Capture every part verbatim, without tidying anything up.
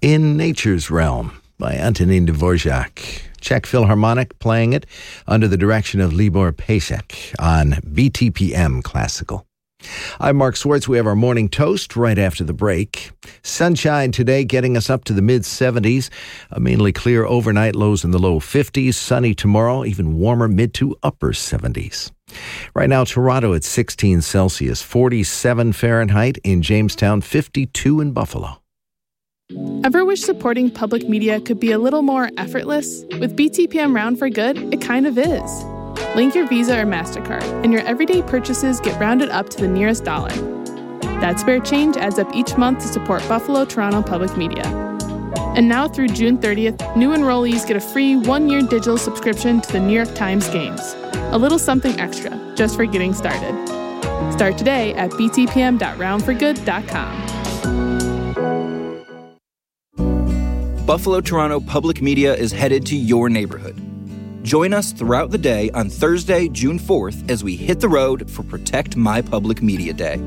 In Nature's Realm by Antonin Dvorak. Czech Philharmonic playing it under the direction of Libor Pejsek on B T P M Classical. I'm Mark Swartz. We have our morning toast right after the break. Sunshine today getting us up to the mid-seventies. A mainly clear overnight, lows in the low fifties. Sunny tomorrow, even warmer, mid to upper seventies. Right now, Toronto at sixteen Celsius, forty-seven Fahrenheit. In Jamestown, fifty-two in Buffalo. Ever wish supporting public media could be a little more effortless? With B T P M Round for Good, it kind of is. Link your Visa or MasterCard, and your everyday purchases get rounded up to the nearest dollar. That spare change adds up each month to support Buffalo Toronto Public Media. And now through June thirtieth, new enrollees get a free one-year digital subscription to the New York Times Games. A little something extra, just for getting started. Start today at b t p m dot round for good dot com. Buffalo Toronto Public Media is headed to your neighborhood. Join us throughout the day on Thursday, June fourth, as we hit the road for Protect My Public Media Day.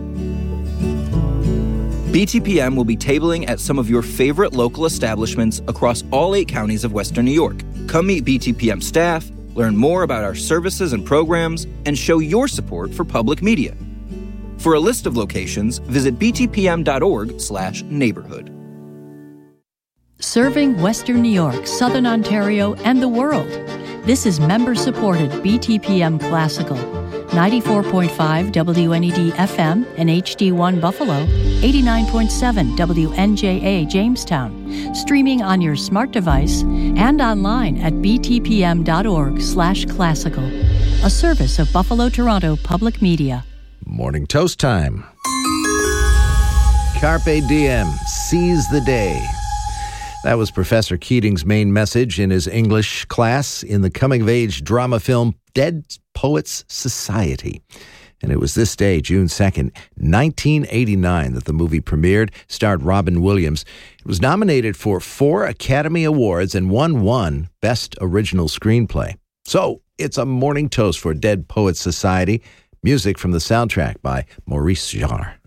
B T P M will be tabling at some of your favorite local establishments across all eight counties of Western New York. Come meet B T P M staff, learn more about our services and programs, and show your support for public media. For a list of locations, visit b t p m dot org slash neighborhood. Serving Western New York, Southern Ontario, and the world. This is member-supported B T P M Classical. ninety-four point five W N E D F M and H D one Buffalo, eighty-nine point seven W N J A Jamestown, streaming on your smart device and online at b t p m dot org slash classical, a service of Buffalo Toronto Public Media. Morning toast time. Carpe diem, seize the day. That was Professor Keating's main message in his English class in the coming-of-age drama film Dead Poets Society. And it was this day, June second, nineteen eighty-nine, that the movie premiered, starred Robin Williams. It was nominated for four Academy Awards and won one Best Original Screenplay. So, it's a morning toast for Dead Poets Society. Music from the soundtrack by Maurice Jarre.